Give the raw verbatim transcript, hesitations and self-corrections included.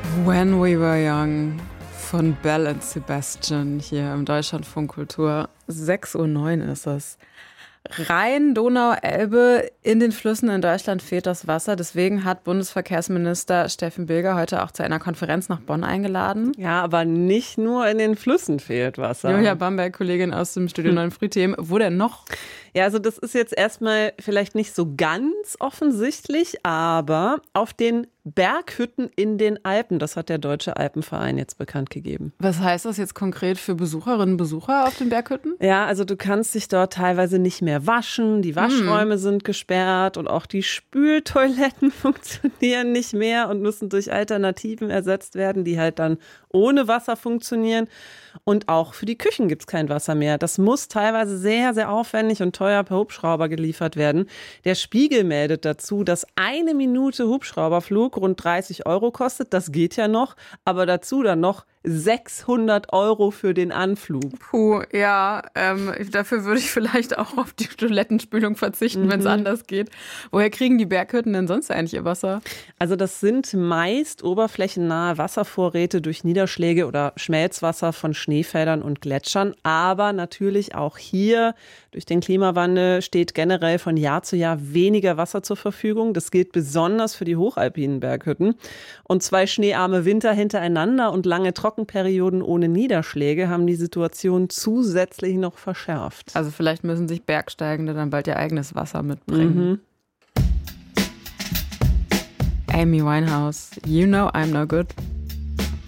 When We Were Young von Belle and Sebastian hier im Deutschlandfunk Kultur. sechs Uhr neun ist es. Rhein, Donau, Elbe, in den Flüssen in Deutschland fehlt das Wasser. Deswegen hat Bundesverkehrsminister Steffen Bilger heute auch zu einer Konferenz nach Bonn eingeladen. Ja, aber nicht nur in den Flüssen fehlt Wasser. Julia Bamberg, Kollegin aus dem Studio neun Frühthemen. Wo denn noch? Ja, also das ist jetzt erstmal vielleicht nicht so ganz offensichtlich, aber auf den Berghütten in den Alpen, das hat der Deutsche Alpenverein jetzt bekannt gegeben. Was heißt das jetzt konkret für Besucherinnen und Besucher auf den Berghütten? Ja, also du kannst dich dort teilweise nicht mehr waschen, die Waschräume hm. sind gesperrt und auch die Spültoiletten funktionieren nicht mehr und müssen durch Alternativen ersetzt werden, die halt dann ohne Wasser funktionieren. Und auch für die Küchen gibt es kein Wasser mehr. Das muss teilweise sehr, sehr aufwendig und teuer per Hubschrauber geliefert werden. Der Spiegel meldet dazu, dass eine Minute Hubschrauberflug rund dreißig Euro kostet. Das geht ja noch, aber dazu dann noch sechshundert Euro für den Anflug. Puh, ja, ähm, dafür würde ich vielleicht auch auf die Toilettenspülung verzichten, mhm. wenn es anders geht. Woher kriegen die Berghütten denn sonst eigentlich ihr Wasser? Also das sind meist oberflächennahe Wasservorräte durch Niederschläge oder Schmelzwasser von Schneefeldern und Gletschern. Aber natürlich auch hier durch den Klimawandel steht generell von Jahr zu Jahr weniger Wasser zur Verfügung. Das gilt besonders für die hochalpinen Berghütten. Und zwei schneearme Winter hintereinander und lange Trockenperioden ohne Niederschläge haben die Situation zusätzlich noch verschärft. Also vielleicht müssen sich Bergsteigende dann bald ihr eigenes Wasser mitbringen. Mhm. Amy Winehouse, You Know I'm No Good.